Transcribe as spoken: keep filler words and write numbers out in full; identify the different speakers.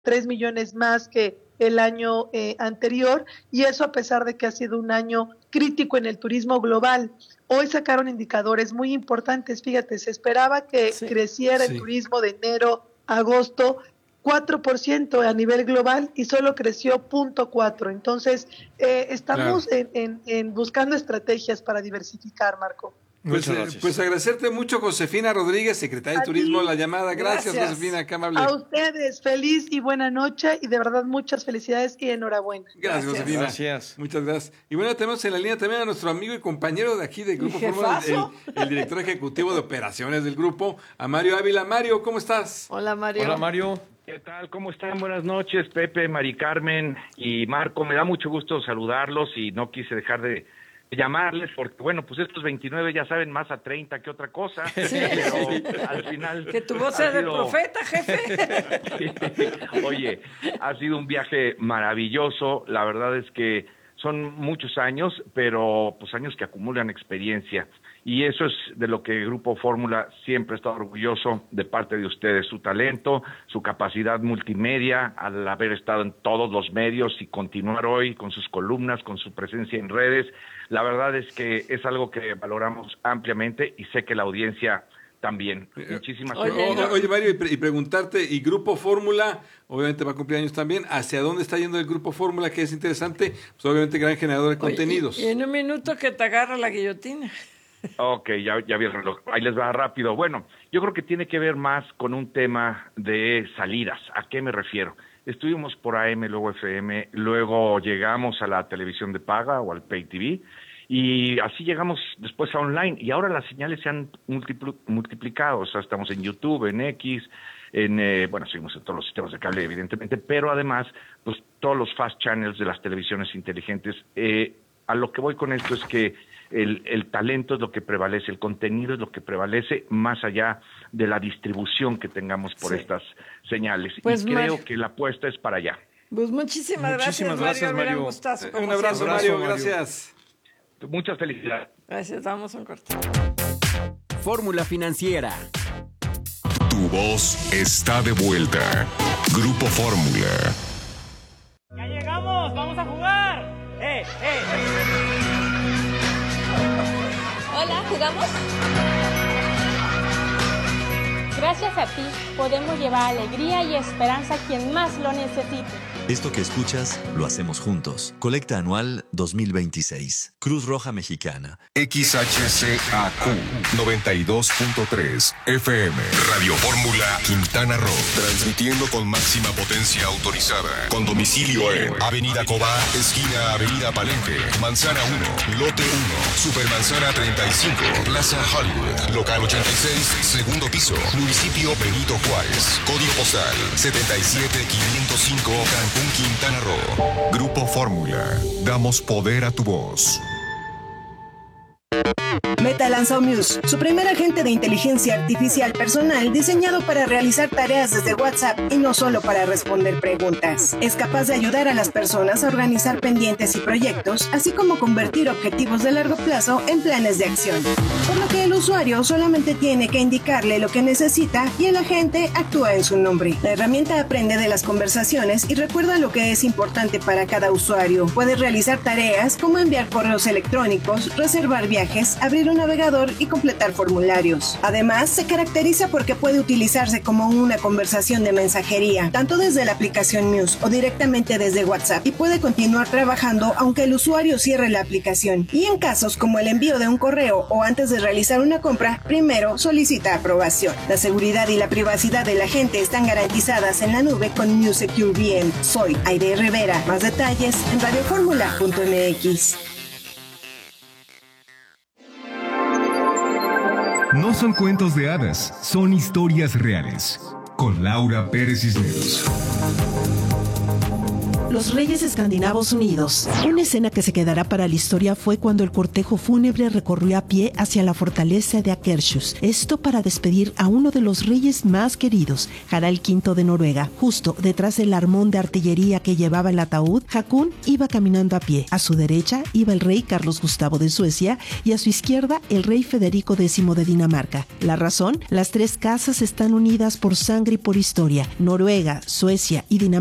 Speaker 1: tres millones más que el año eh, anterior, y eso a pesar de que ha sido un año crítico en el turismo global. Hoy sacaron indicadores muy importantes, fíjate, se esperaba que sí, creciera sí. el turismo de enero a agosto cuatro por ciento a nivel global y solo creció cero punto cuatro. Entonces, eh, estamos claro. en, en, en buscando estrategias para diversificar, Marco.
Speaker 2: Pues, eh, pues agradecerte mucho, Josefina Rodríguez, secretaria de Turismo, la llamada. Gracias, Gracias, Josefina, qué amable.
Speaker 1: A ustedes, feliz y buena noche, y de verdad muchas felicidades y enhorabuena.
Speaker 2: Gracias, Gracias. Josefina. Gracias. Muchas gracias. Y bueno, tenemos en la línea también a nuestro amigo y compañero de aquí del Grupo Fórmula, el, el director ejecutivo de operaciones del grupo, a Mario Ávila. Mario, ¿cómo estás?
Speaker 3: Hola, Mario.
Speaker 2: Hola, Mario.
Speaker 4: ¿Qué tal? ¿Cómo están? Buenas noches, Pepe, Mari Carmen y Marco. Me da mucho gusto saludarlos y no quise dejar de llamarles porque, bueno, pues estos veintinueve ya saben más a treinta que otra cosa, sí. Pero al final...
Speaker 3: Que tu voz sea sido... de profeta, jefe.
Speaker 4: Sí. Oye, ha sido un viaje maravilloso, la verdad es que son muchos años, pero pues años que acumulan experiencia. Y eso es de lo que Grupo Fórmula siempre ha estado orgulloso de parte de ustedes, su talento, su capacidad multimedia, al haber estado en todos los medios y continuar hoy con sus columnas, con su presencia en redes. La verdad es que es algo que valoramos ampliamente y sé que la audiencia también. Muchísimas
Speaker 2: gracias. Oye, oye, Mario, y, pre- y preguntarte, y Grupo Fórmula, obviamente va a cumplir años también, ¿hacia dónde está yendo el Grupo Fórmula? Que es interesante, pues obviamente gran generador de oye, contenidos.
Speaker 3: Y, y en un minuto que te agarra la guillotina.
Speaker 4: Ok, ya, ya vi el reloj. Ahí les va rápido. Bueno, yo creo que tiene que ver más con un tema de salidas. ¿A qué me refiero? Estuvimos por A M, luego F M, luego llegamos a la televisión de paga o al Pay T V, y así llegamos después a online, y ahora las señales se han multipl- multiplicado. O sea, estamos en YouTube, en X, en, eh, bueno, seguimos en todos los sistemas de cable, evidentemente, pero además, pues todos los fast channels de las televisiones inteligentes. Eh, a lo que voy con esto es que El, el talento es lo que prevalece, el contenido es lo que prevalece, más allá de la distribución que tengamos por sí. estas señales. Pues y creo Mario, que la apuesta es para allá.
Speaker 3: Pues muchísimas,
Speaker 2: muchísimas
Speaker 3: gracias,
Speaker 2: gracias, Mario.
Speaker 3: Mario. Gustazo,
Speaker 2: Un abrazo, Mario, Mario, gracias.
Speaker 4: Muchas felicidades.
Speaker 3: Gracias, damos un corte.
Speaker 5: Fórmula Financiera.
Speaker 6: Tu voz está de vuelta. Grupo Fórmula.
Speaker 7: ¡Ya llegamos! ¡Vamos a jugar! ¡Eh, eh!
Speaker 8: Hola, ¿jugamos? Gracias a ti podemos llevar alegría y esperanza a quien más lo necesite.
Speaker 9: Esto que escuchas lo hacemos juntos. Colecta anual dos mil veintiséis. Cruz Roja Mexicana.
Speaker 6: X H C A Q noventa y dos punto tres F M. Radio Fórmula Quintana Roo. Transmitiendo con máxima potencia autorizada. Con domicilio en Avenida Cobá, esquina Avenida Palenque, Manzana uno, Lote uno, Supermanzana treinta y cinco, Plaza Hollywood, Local ochenta y seis, segundo piso, Municipio Benito Juárez. Código postal setenta y siete quinientos cinco, Cancún, Quintana Roo. Grupo Fórmula. Damos poder a tu voz.
Speaker 10: Meta lanzó Muse, su primer agente de inteligencia artificial personal diseñado para realizar tareas desde WhatsApp y no solo para responder preguntas. Es capaz de ayudar a las personas a organizar pendientes y proyectos, así como convertir objetivos de largo plazo en planes de acción. Por lo que el usuario solamente tiene que indicarle lo que necesita y el agente actúa en su nombre. La herramienta aprende de las conversaciones y recuerda lo que es importante para cada usuario. Puede realizar tareas como enviar correos electrónicos, reservar viajes, abrir un navegador y completar formularios. Además, se caracteriza porque puede utilizarse como una conversación de mensajería, tanto desde la aplicación Muse o directamente desde WhatsApp, y puede continuar trabajando aunque el usuario cierre la aplicación. Y en casos como el envío de un correo o antes de realizar una compra, primero solicita aprobación. La seguridad y la privacidad de la gente están garantizadas en la nube con Muse Secure V M. Soy Aide Rivera. Más detalles en radio fórmula punto m x.
Speaker 11: No son cuentos de hadas, son historias reales. Con Laura Pérez Cisneros.
Speaker 12: Los Reyes Escandinavos Unidos. Una escena que se quedará para la historia fue cuando el cortejo fúnebre recorrió a pie hacia la fortaleza de Akershus. Esto para despedir a uno de los reyes más queridos, Harald quinto de Noruega. Justo detrás del armón de artillería que llevaba el ataúd, Haakon iba caminando a pie. A su derecha iba el rey Carlos Gustavo de Suecia y a su izquierda el rey Federico décimo de Dinamarca. La razón, las tres casas están unidas por sangre y por historia. Noruega, Suecia y Dinamarca